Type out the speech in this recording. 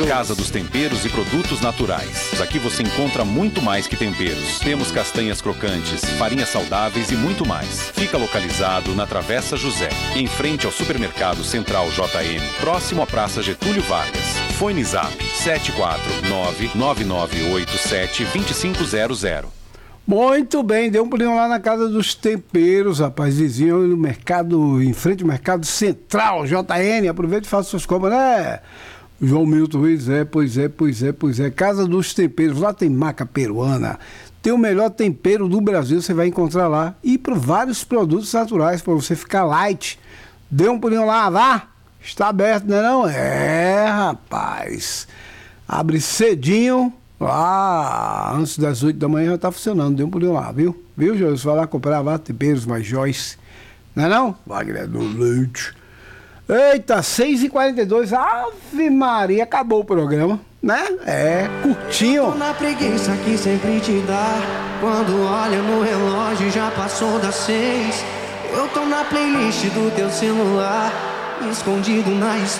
Casa dos Temperos e Produtos Naturais. Aqui você encontra muito mais que temperos. Temos castanhas crocantes, farinhas saudáveis e muito mais. Fica localizado na Travessa José, em frente ao Supermercado Central JM, próximo à Praça Getúlio Vargas. Fone Zap 749-9987-2500. Muito bem, deu um pulinho lá na Casa dos Temperos, rapaz, vizinho no mercado, em frente ao Mercado Central, JN, aproveita e faça suas compras, né? João Milton Ruiz, pois é. Casa dos Temperos, lá tem maca peruana, tem o melhor tempero do Brasil, você vai encontrar lá, e para vários produtos naturais, para você ficar light. Dê um pulinho lá, está aberto, né não? Rapaz, abre cedinho, lá, antes das 8 da manhã já tá funcionando, dê um pulinho lá, viu? Viu, Joyce? Vai lá comprar lá, temperos mais Joyce, não é não? Wagner do Leite. Eita, 6h42, Ave Maria, acabou o programa, né? Curtinho. Na preguiça que sempre te dá, quando olha no relógio já passou das 6. Eu tô na playlist do teu celular, escondido na